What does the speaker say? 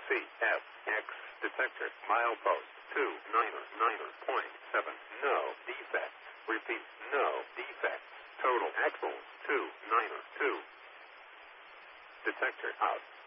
CFX detector. Milepost 299.7. No defects. Repeat, no defects. Total axles 292. Detector out.